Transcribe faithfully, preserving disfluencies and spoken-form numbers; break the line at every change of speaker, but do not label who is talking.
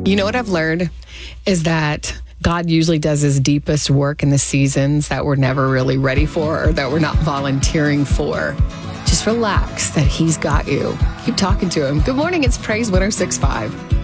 You know what I've learned is that God usually does his deepest work in the seasons that we're never really ready for or that we're not volunteering for. Just relax that he's got you. Keep talking to him. Good morning. It's Praise one oh six point five.